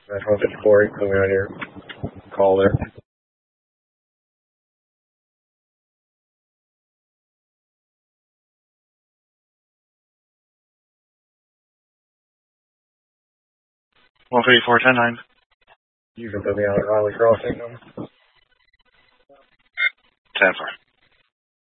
I don't know if it's Corey coming on your call there. One 134, 10-9. You can put me on at Raleigh Crossing. 10-4.